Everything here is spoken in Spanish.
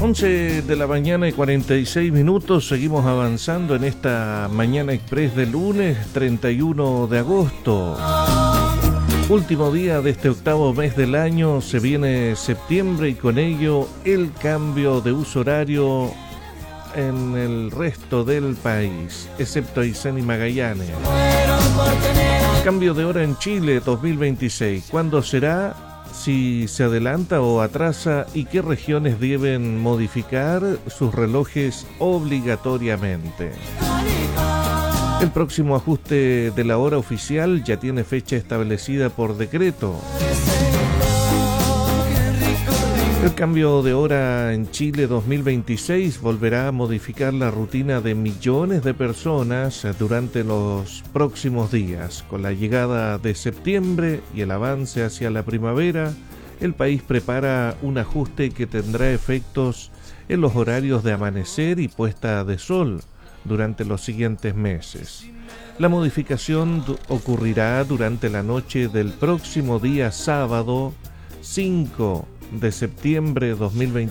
11 de la mañana y 46 minutos, seguimos avanzando en esta Mañana Express de lunes 31 de agosto. Último día de este octavo mes del año, se viene septiembre y con ello el cambio de uso horario en el resto del país, excepto Aysén y Magallanes. Cambio de hora en Chile 2026, ¿cuándo será? Si se adelanta o atrasa y qué regiones deben modificar sus relojes obligatoriamente. El próximo ajuste de la hora oficial ya tiene fecha establecida por decreto. El cambio de hora en Chile 2026 volverá a modificar la rutina de millones de personas durante los próximos días. Con la llegada de septiembre y el avance hacia la primavera, el país prepara un ajuste que tendrá efectos en los horarios de amanecer y puesta de sol durante los siguientes meses. La modificación ocurrirá durante la noche del próximo día sábado 5 de septiembre de 2026.